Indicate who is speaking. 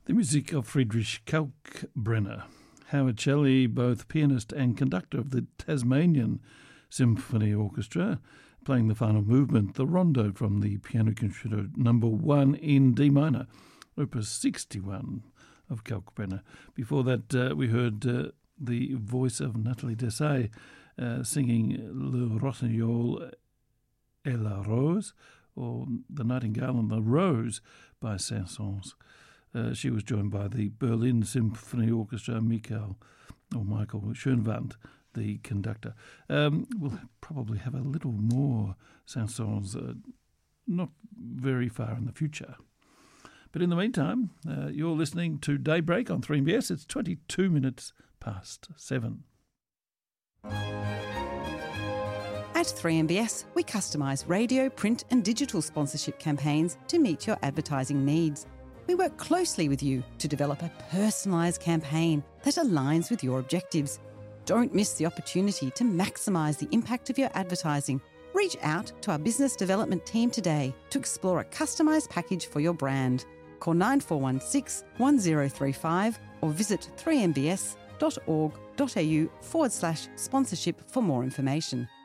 Speaker 1: The music of Friedrich Kalkbrenner. Howard Shelley, both pianist and conductor of the Tasmanian Symphony Orchestra, playing the final movement, the Rondo from the Piano Concerto No. 1 in D minor, Opus 61 of Kalkbrenner. Before that, we heard the voice of Nathalie Dessay singing Le Rossignol et la Rose, or The Nightingale and the Rose by Saint-Saëns. She was joined by the Berlin Symphony Orchestra, Michael Schoenwand, the conductor. We'll probably have a little more Saint-Saëns not very far in the future. But in the meantime, you're listening to Daybreak on 3MBS. It's 22 minutes past 7.
Speaker 2: At 3MBS, we customise radio, print and digital sponsorship campaigns to meet your advertising needs. We work closely with you to develop a personalised campaign that aligns with your objectives. Don't miss the opportunity to maximise the impact of your advertising. Reach out to our business development team today to explore a customised package for your brand. Call 9416 1035 or visit 3mbs.org.au/sponsorship for more information.